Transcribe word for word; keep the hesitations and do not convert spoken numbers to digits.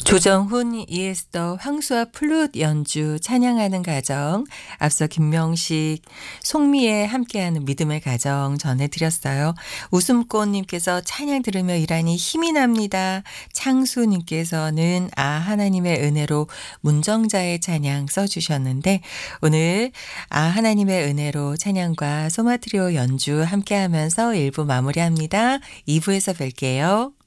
조정훈, 이에스더, 황수와 플룻 연주 찬양하는 가정, 앞서 김명식, 송미애 함께하는 믿음의 가정 전해드렸어요. 웃음꽃님께서 찬양 들으며 일하니 힘이 납니다. 창수님께서는 아 하나님의 은혜로 문정자의 찬양 써주셨는데 오늘 아 하나님의 은혜로 찬양과 소마트리오 연주 함께하면서 일 부 마무리합니다. 이 부에서 뵐게요.